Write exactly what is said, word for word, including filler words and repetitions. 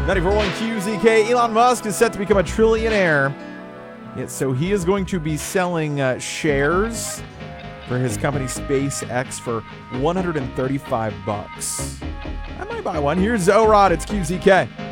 ninety-four point one Q Z K, Elon Musk is set to become a trillionaire. Yeah, so he is going to be selling uh, shares for his company SpaceX for one hundred thirty-five bucks. I might buy one. Here's Zorod. It's Q Z K.